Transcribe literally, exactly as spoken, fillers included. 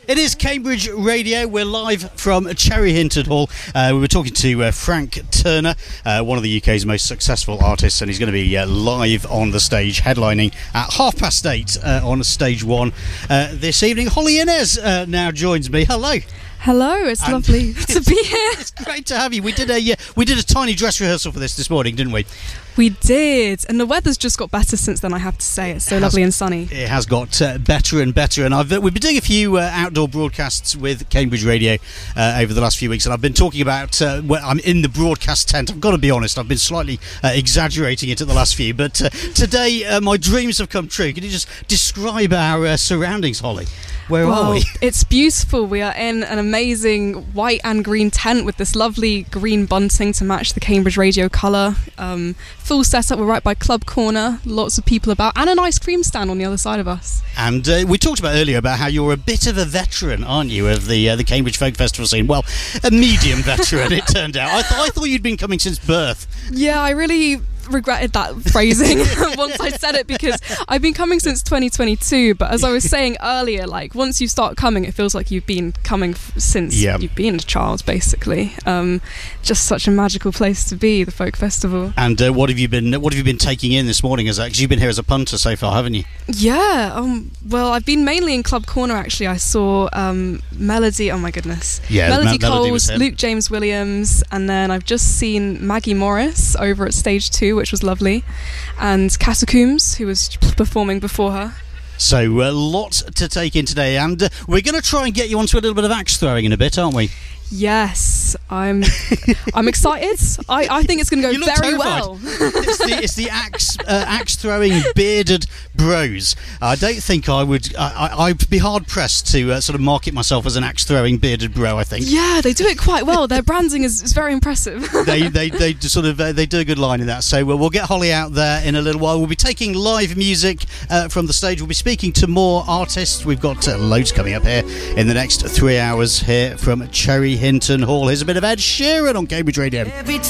It is Cambridge Radio. We're live from Cherry Hinton Hall. Uh, we were talking to uh, Frank Turner, uh, one of the U K's most successful artists, and he's going to be uh, live on the stage, headlining at half past eight uh, on stage one uh, this evening. Holly Inez uh, now joins me. Hello. Hello, it's and lovely to be here. It's great to have you. We did a uh, we did a tiny dress rehearsal for this this morning, didn't we? We did, and the weather's just got better since then, I have to say. It's so it lovely has, and sunny. It has got uh, better and better, and I've uh, we've been doing a few uh, outdoor broadcasts with Cambridge Radio uh, over the last few weeks, and I've been talking about uh, where I'm in the broadcast tent. I've got to be honest, I've been slightly uh, exaggerating it at the last few, but uh, today uh, my dreams have come true. Can you just describe our uh, surroundings, Holly? Where well, are we? It's beautiful. We are in an amazing white and green tent with this lovely green bunting to match the Cambridge Radio colour. Um, full setup. We're right by Club Corner. Lots of people about, and an ice cream stand on the other side of us. And uh, we talked about earlier about how you're a bit of a veteran, aren't you, of the uh, the Cambridge Folk Festival scene? Well, a medium veteran, it turned out. I, th- I thought you'd been coming since birth. Yeah, I really regretted that phrasing once I said it, because I've been coming since twenty twenty-two, but as I was saying earlier, like once you start coming, it feels like you've been coming f- since yep. you've been a child, basically. Um, just such a magical place to be, the Folk Festival. And uh, what have you been what have you been taking in this morning? As because you've been here as a punter so far, haven't you? Yeah. Um, well, I've been mainly in Club Corner. Actually, I saw um, Melody. Oh my goodness. Yeah, Melody Ma- Coles, Melody Luke James Williams, and then I've just seen Maggie Morris over at stage two, which was lovely, and Catacombs, who was performing before her. So uh, lots to take in today, and uh, we're going to try and get you onto a little bit of axe throwing in a bit, aren't we? Yes, I'm. I'm excited. I, I think it's going to go very terrified. well. It's the it's the axe uh, axe throwing bearded bros. I don't think I would. I, I, I'd be hard pressed to uh, sort of market myself as an axe throwing bearded bro. I think. Yeah, they do it quite well. Their branding is, is very impressive. they they they sort of uh, they do a good line in that. So uh, we'll get Holly out there in a little while. We'll be taking live music uh, from the stage. We'll be speaking to more artists. We've got uh, loads coming up here in the next three hours here from Cherry Hinton Hall. Here's a bit of Ed Sheeran on Cambridge Radio.